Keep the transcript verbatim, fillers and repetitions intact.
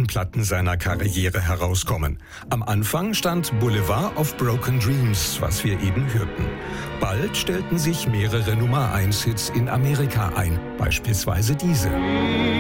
letzten Platten seiner Karriere herauskommen. Am Anfang stand Boulevard of Broken Dreams, was wir eben hörten. Bald stellten sich mehrere Nummer eins Hits in Amerika ein, beispielsweise diese.